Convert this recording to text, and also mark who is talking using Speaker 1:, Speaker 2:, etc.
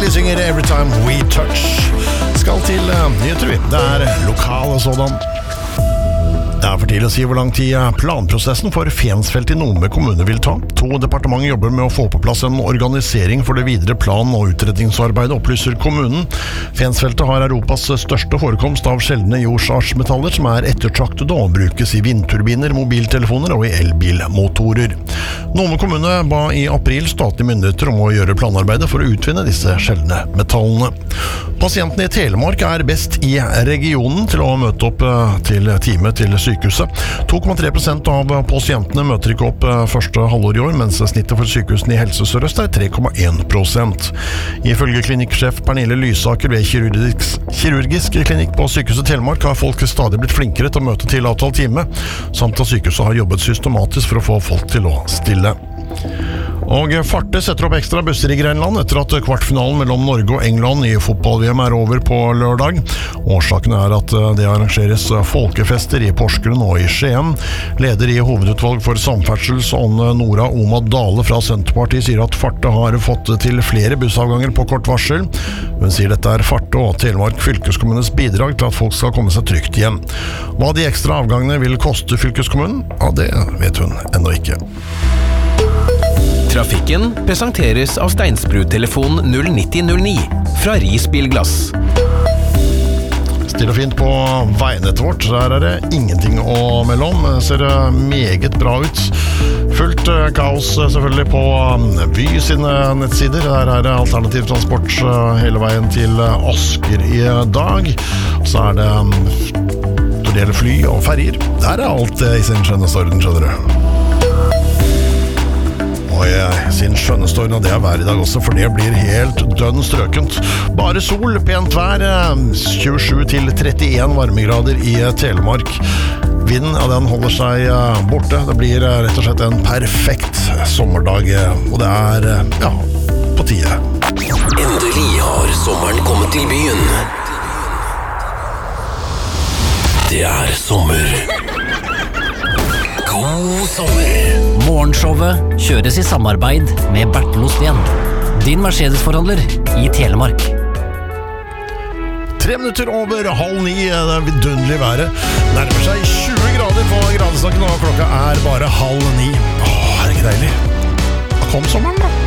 Speaker 1: de synger Every Time We Touch. Skal til nyheter vi. Det lokale sådan. Det for tidlig å si hvor lang tid planprosessen for Fensfeltet i Nome kommune vil ta. 2 departementer jobber med å få på plass en organisering for det videre plan- og utredningsarbeidet, opplyser kommunen. Fensfeltet har Europas største forekomst av sjeldne jordsartsmetaller som ettertraktede og brukes i vindturbiner, mobiltelefoner og i elbilmotorer. Nome kommune ba i april statlige myndigheter om å gjøre planarbeidet for å utvinne disse sjeldne metallene. Pasientene i Telemark best i regionen til å møte opp til time til sykehuset. 2,3% av pasientene møter ikke opp første halvår i år, mens snittet for sykehusene i Helse Sør-Øst 3,1%. Ifølge klinikksjef Pernille Lysaker ved kirurgisk klinikk på sykehuset Telemark har folk stadig blitt flinkere til å møte til avtalt time, samt at sykehuset har jobbet systematisk for å få folk til å stille. Og Farte setter opp ekstra busser i Grenland etter at kvartfinalen mellom Norge og England i fotball-VM over på lørdag. Årsaken at det arrangeres folkefester i Porsgrunn og i Skien. Leder i hovedutvalg for samferdselsånd Nora Omad Dale fra Senterpartiet sier at Farte har fått til flere bussavganger på kort varsel. Hun sier dette Farte og Telemark fylkeskommunes bidrag til at folk skal komme seg trygt hjem. Hva de ekstra avgangene vil koste fylkeskommunen, det vet hun ennå ikke.
Speaker 2: Trafikken presenteres av Steinsbru-telefon 09009 fra Ris Bilglass.
Speaker 1: Still og fint på veinettet vårt. Der det ingenting å melde om. Ser meget bra ut. Fullt kaos selvfølgelig på Vy sine nettsider. Der det alternativ transport hele veien til Asker i dag. Så det når det gjelder fly og ferger. Der alt i sin skjønneste orden, skjønner du. Og sin skjønneste orden, og det vær i dag også, for det blir helt dønn strøkent. Bare sol, pent vær, 27 til 31 varmegrader i Telemark. Vinden, den holder seg borte. Det blir rett og slett en perfekt sommerdag, og det på tide.
Speaker 3: Endelig har sommeren kommet til byen. Det sommer. God sommer.
Speaker 4: Morgenshowet kjøres i samarbeid med Bertel Osten, din Mercedes-forhandler i Telemark.
Speaker 1: 3 minutter over 8:30, det vidunderlige været. Nærmer seg 20 grader på gradestokken, og klokka bare 8:30. Det ikke deilig? Da kom sommeren da.